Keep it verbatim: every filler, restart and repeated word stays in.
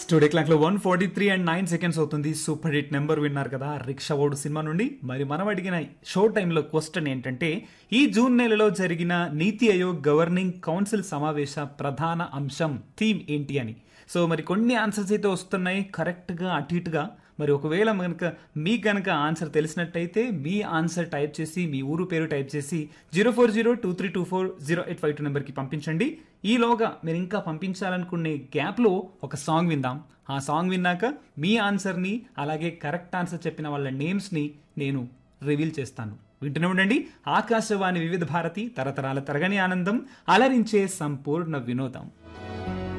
Studio clock లో one forty three and nine seconds అవుతుంది. Super hit number విన్నారు కదా రిక్షా ఓడు సినిమా నుండి. మరి మనం అడిగిన షో టైంలో క్వశ్చన్ ఏంటంటే, ఈ జూన్ నెలలో జరిగిన నీతి ఆయోగ్ గవర్నింగ్ కౌన్సిల్ సమావేశ ప్రధాన అంశం థీమ్ ఏంటి అని. సో మరి కొన్ని ఆన్సర్స్ అయితే వస్తున్నాయి కరెక్ట్ గా అటు ఇటుగా. మరి ఒకవేళ కనుక మీకు కనుక ఆన్సర్ తెలిసినట్టయితే మీ ఆన్సర్ టైప్ చేసి మీ ఊరు పేరు టైప్ చేసి zero four zero two three two four zero eight five two నెంబర్కి పంపించండి. ఈలోగా మీరు ఇంకా పంపించాలనుకునే గ్యాప్లో ఒక సాంగ్ విందాం. ఆ సాంగ్ విన్నాక మీ ఆన్సర్ని అలాగే కరెక్ట్ ఆన్సర్ చెప్పిన వాళ్ళ నేమ్స్ని నేను రివీల్ చేస్తాను. వింటూనే ఉండండి ఆకాశవాణి వివిధ భారతి, తరతరాల తరగని ఆనందం, అలరించే సంపూర్ణ వినోదం.